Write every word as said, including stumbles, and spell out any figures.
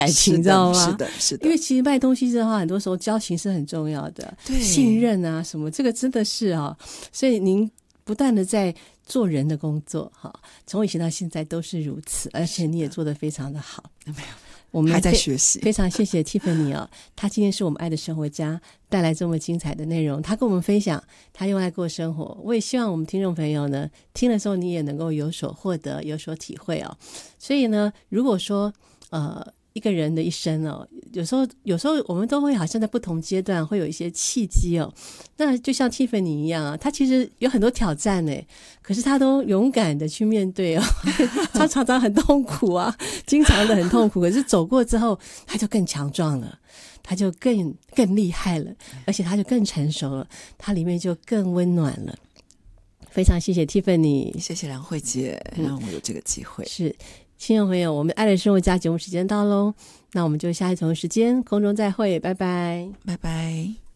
感情，你知道吗？ 是的，是的。 因为其实卖东西的话，很多时候交情是很重要的， 对， 信任啊什么，这个真的是啊。所以您不断的在做人的工作哈，从以前到现在都是如此，而且你也做得非常的好。 没有， 我们还在学习。 非常谢谢 Tiffany 啊，她今天是我们爱的生活家，带来这么精彩的内容，她跟我们分享她用爱过生活。我也希望我们听众朋友呢，听的时候你也能够有所获得，有所体会哦。所以呢，如果说呃一个人的一生哦，有时候有时候我们都会好像在不同阶段会有一些契机哦。那就像 Tiffany 一样啊，他其实有很多挑战呢，可是他都勇敢的去面对哦。他常常很痛苦啊，经常的很痛苦，可是走过之后他就更强壮了，他就更更厉害了，而且他就更成熟了，他里面就更温暖了。非常谢谢 Tiffany， 谢谢梁慧姐让我有这个机会。 是，亲爱朋友，我们爱的生活家节目时间到咯，那我们就下一同时间空中再会，拜拜， 拜拜。